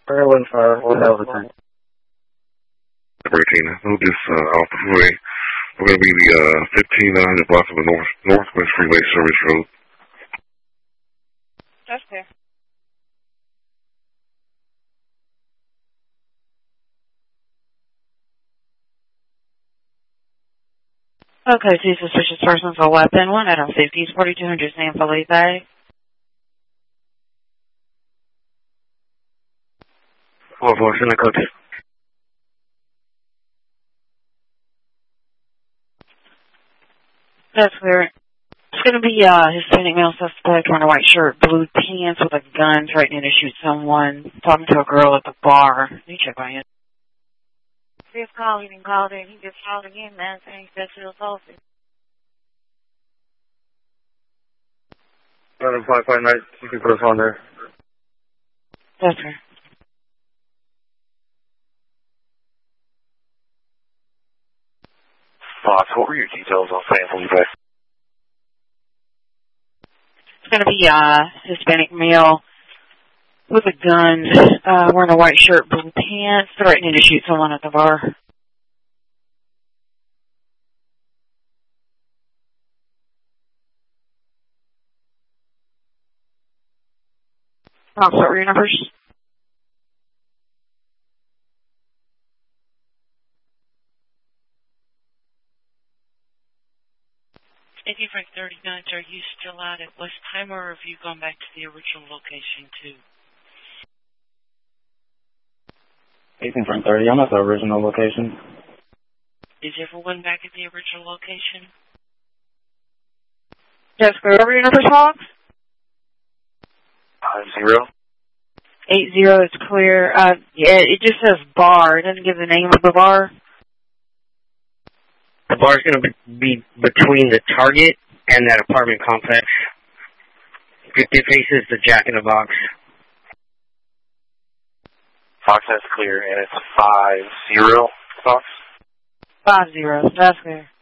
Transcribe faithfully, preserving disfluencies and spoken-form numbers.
Air one five, one thousand ten. thirteen. Move this uh, off the freeway. We're going to be the uh, fifteen hundred blocks of the North Northwest Freeway Service Road. That's fair. Okay, two suspicious persons with a weapon. One out of fifty, forty-two hundred San Felipe. Four four, send a coach. That's clear. It's going to be uh, Hispanic male suspect wearing a white shirt, blue pants with a gun, threatening to shoot someone, talking to a girl at the bar. You check on it. Fifth call, he didn't call there. He just called again, man, saying sexual assault. Seven five five nine, you can put us on there. That's fair. Fox, what were your details on San Felipe? It's going to be uh, Hispanic male with a gun, uh, wearing a white shirt, blue pants, threatening to shoot someone at the bar. Fox, what were your numbers? eighteen Frank thirty-nine, are you still out at Westheimer, or have you gone back to the original location too? eighteen Frank thirty, I'm at the original location. Is everyone back at the original location? Yes, go over your numbers, Fox. Five zero. Eight zero is clear. Uh, yeah, it just says bar. It doesn't give the name of the bar. The bar's going to be between the Target and that apartment complex. It faces the Jack in the Box. Fox, that's clear, and it's five zero, Fox? Five zero. That's clear.